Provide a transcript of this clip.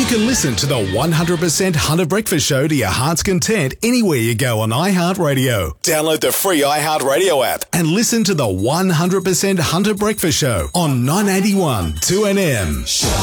You can listen to the 100% Hunter Breakfast Show to your heart's content anywhere you go on iHeartRadio. Download the free iHeartRadio app and listen to the 100% Hunter Breakfast Show on 981 2NM.